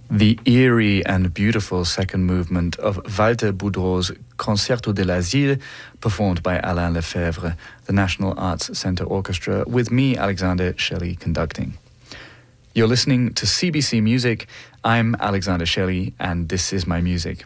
The eerie and beautiful second movement of Walter Boudreau's Concerto de l'Asile, performed by Alain Lefebvre, the National Arts Centre Orchestra, with me, Alexander Shelley, conducting. You're listening to CBC Music. I'm Alexander Shelley, and this is my music.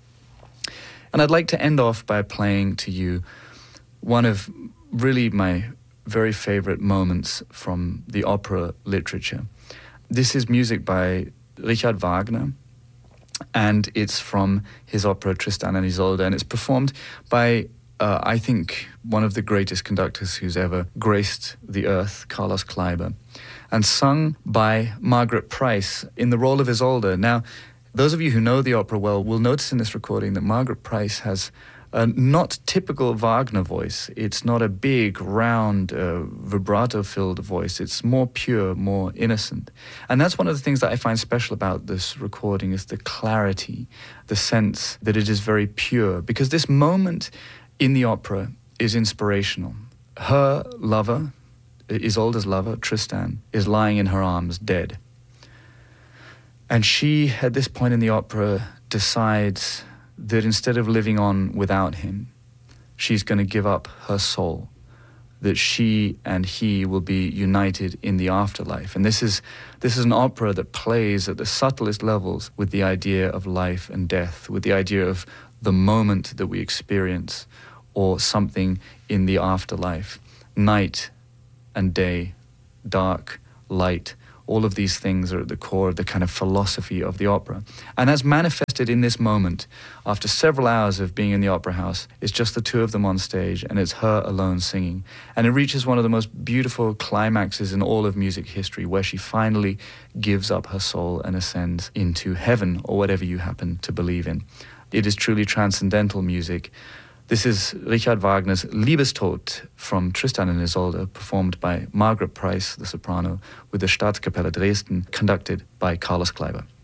And I'd like to end off by playing to you one of really my very favorite moments from the opera literature. This is music by Richard Wagner, and it's from his opera Tristan and Isolde, and it's performed by, I think, one of the greatest conductors who's ever graced the earth, Carlos Kleiber, and sung by Margaret Price in the role of Isolde. Now, those of you who know the opera well will notice in this recording that Margaret Price has a not typical Wagner voice. It's not a big, round, vibrato-filled voice. It's more pure, more innocent. And that's one of the things that I find special about this recording is the clarity, the sense that it is very pure. Because this moment in the opera is inspirational. Her lover, Isolde's lover, Tristan, is lying in her arms, dead. And she, at this point in the opera, decides that instead of living on without him, she's going to give up her soul, that she and he will be united in the afterlife. And this is an opera that plays at the subtlest levels with the idea of life and death, with the idea of the moment that we experience or something in the afterlife. Night and day, dark, light, all of these things are at the core of the kind of philosophy of the opera. And as manifested in this moment, after several hours of being in the opera house, it's just the two of them on stage, and it's her alone singing. And it reaches one of the most beautiful climaxes in all of music history, where she finally gives up her soul and ascends into heaven, or whatever you happen to believe in. It is truly transcendental music. This is Richard Wagner's Liebestod from Tristan and Isolde, performed by Margaret Price, the soprano, with the Staatskapelle Dresden, conducted by Carlos Kleiber.